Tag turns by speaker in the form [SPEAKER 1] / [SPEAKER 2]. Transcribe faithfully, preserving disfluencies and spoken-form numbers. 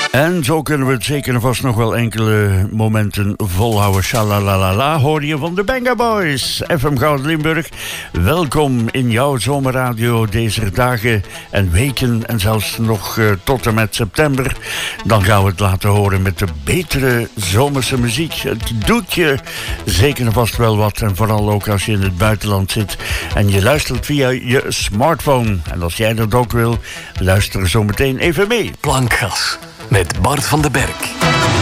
[SPEAKER 1] En zo kunnen we het zeker en vast nog wel enkele momenten volhouden. Shalalalala hoor je van de Benga Boys. F M Goud Limburg, welkom in jouw zomerradio deze dagen en weken en zelfs nog uh, tot en met september. Dan gaan we het laten horen met de betere zomerse muziek. Het doet je zeker en vast wel wat. En vooral ook als je in het buitenland zit en je luistert via je smartphone. En als jij dat ook wil, luister zo meteen even mee.
[SPEAKER 2] Plankgas met Bart van den Berg.